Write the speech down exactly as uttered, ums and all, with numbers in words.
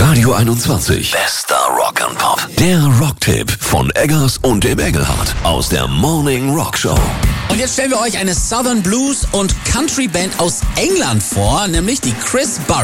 Radio einundzwanzig. Bester Rock and Pop. Der Rocktipp von Eggers und dem Engelhardt aus der Morning Rock Show. Und jetzt stellen wir euch eine Southern Blues und Country Band aus England vor, nämlich die Chris Burrell.